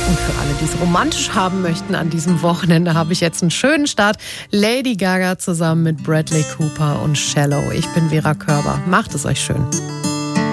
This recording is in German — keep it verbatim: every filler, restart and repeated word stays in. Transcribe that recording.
Und für alle, die es romantisch haben möchten an diesem Wochenende, habe ich jetzt einen schönen Start. Lady Gaga zusammen mit Bradley Cooper und Shallow. Ich bin Vera Körber. Macht es euch schön.